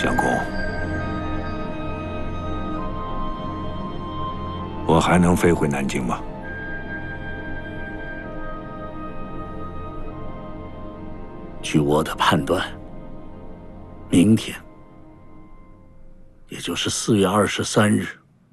相公，我还能飞回南京吗？ 据我的判断，明天，也就是4月23日，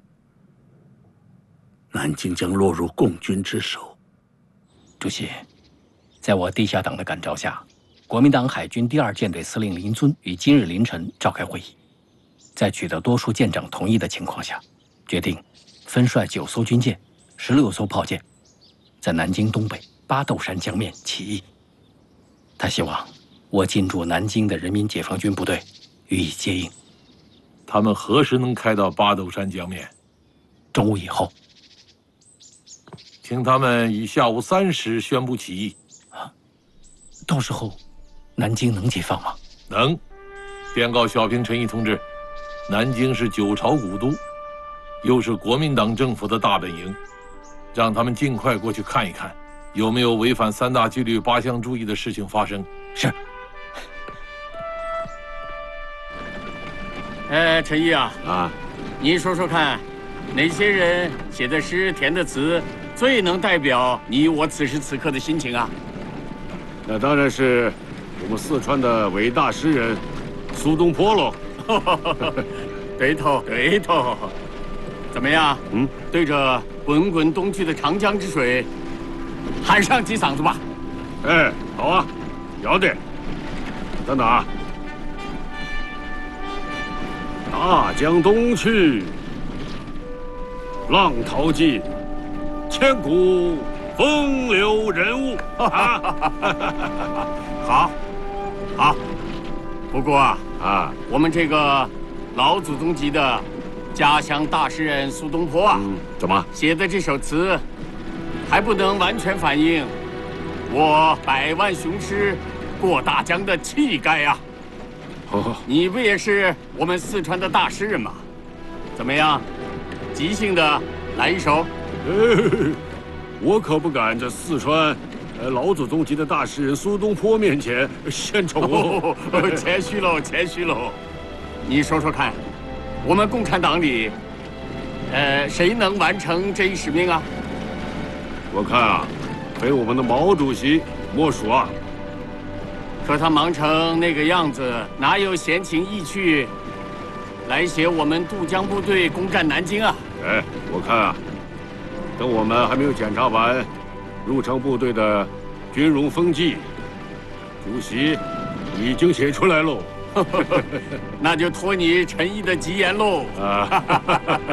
南京将落入共军之手。 主席，在我地下党的感召下，国民党海军第2舰队司令林遵于今日凌晨召开会议，在取得多数舰长同意的情况下，决定分率9艘军舰、16艘炮舰，在南京东北八斗山江面起义。他希望我进驻南京的人民解放军部队予以接应。 他们何时能开到八斗山江面？ 中午以后。 请他们以下午3时宣布起义。 到时候，南京能解放吗？ 能。电告小平、陈毅同志，南京是9朝古都，又是国民党政府的大本营，让他们尽快过去看一看，有没有违反3大纪律8项注意的事情发生。 是。 陈毅啊，你说说看，哪些人写的诗、填的词最能代表你我此时此刻的心情啊？ 那当然是我们四川的伟大诗人苏东坡喽。 对头，对头。怎么样？对着滚滚东去的长江之水，喊上几嗓子吧。 哎，好啊，要得。等等啊。大江东去，浪淘尽，千古风流人物。 好，好。不过我们这个老祖宗级的家乡大诗人苏东坡怎么写的这首词，还不能完全反映我百万雄师过大江的气概呀。你不也是我们四川的大诗人吗？怎么样，即兴的来一首？ 我可不敢在四川老祖宗级的大诗人苏东坡面前献丑哦。 谦虚喽，谦虚喽。你说说看，我们共产党里，谁能完成这一使命啊？ 我看非我们的毛主席莫属啊。 可他忙成那个样子，哪有闲情逸趣来写我们渡江部队攻占南京啊？ 我看等我们还没有检查完入城部队的军容风纪，主席已经写出来喽。 那就托你陈毅的吉言喽。